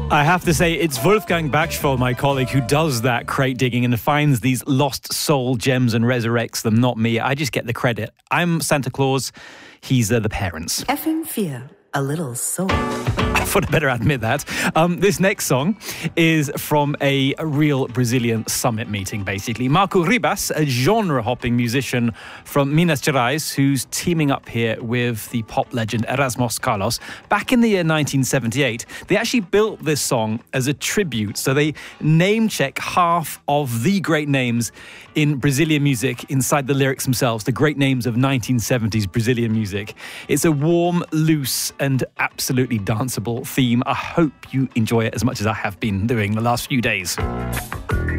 I have to say, it's Wolfgang Bachschwal, my colleague, who does that crate digging and finds these lost soul gems and resurrects them, not me. I just get the credit. I'm Santa Claus. He's the parents. FM4, a little soul. I thought I'd better admit that. This next song is from a real Brazilian summit meeting, basically. Marco Ribas, a genre-hopping musician from Minas Gerais, who's teaming up here with the pop legend Erasmus Carlos. Back in the year 1978, they actually built this song as a tribute. So they name-check half of the great names in Brazilian music inside the lyrics themselves, the great names of 1970s Brazilian music. It's a warm, loose, and absolutely danceable theme. I hope you enjoy it as much as I have been doing the last few days.